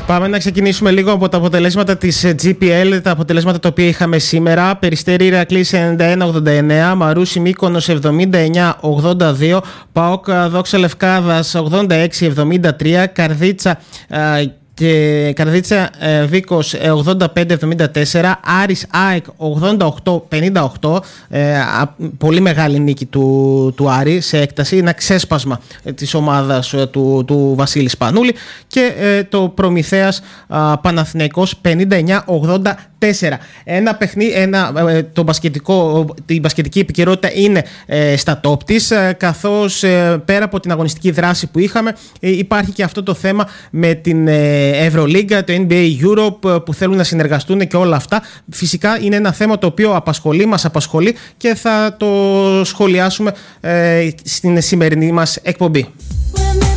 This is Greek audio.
Πάμε να ξεκινήσουμε λίγο από τα αποτελέσματα της GPL, τα αποτελέσματα τα οποία είχαμε σήμερα. Περιστέρι Ηρακλής 91-89, Μαρούσι Μύκονος 79-82, ΠΑΟΚ Δόξα Λευκάδας 86-73, Καρδίτσα Βίκος 85-74, Άρης ΑΕΚ 88-58, πολύ μεγάλη νίκη του Άρη σε έκταση, ένα ξέσπασμα της ομάδας του Βασίλη Σπανούλη, και το Προμηθέας Παναθηναϊκός 59-84. Η μπασκετική επικαιρότητα είναι στα top της, καθώς πέρα από την αγωνιστική δράση που είχαμε, υπάρχει και αυτό το θέμα με την Ευρωλίγκα, το NBA Europe, που θέλουν να συνεργαστούν και όλα αυτά. Φυσικά είναι ένα θέμα το οποίο μας απασχολεί και θα το σχολιάσουμε στην σημερινή μας εκπομπή.